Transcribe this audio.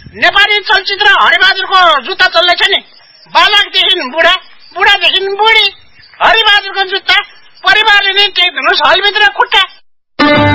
नेपाली चलचित्र हरिबहादुरको जुत्ता चल्दैछ नि। बालकदेखि बुढा, बुढादेखि बुढी, हरिबहादुरको जुत्ता। परिवारले नै टेक्दिनुहोस् हलभित्र खुट्टा।